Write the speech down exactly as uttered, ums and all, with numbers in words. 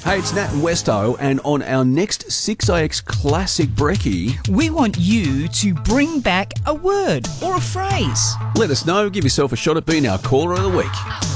Hey, it's Nat and Westo, and on our next six A X Classic Brekkie, we want you to bring back a word or a phrase. let us know. Give yourself a shot at being our caller of the week.